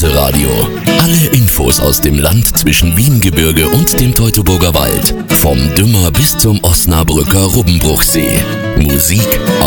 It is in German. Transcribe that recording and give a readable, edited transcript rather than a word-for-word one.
Walderadio. Alle Infos aus dem Land zwischen Wiengebirge und dem Teutoburger Wald. Vom Dümmer bis zum Osnabrücker Rubbenbruchsee. Musik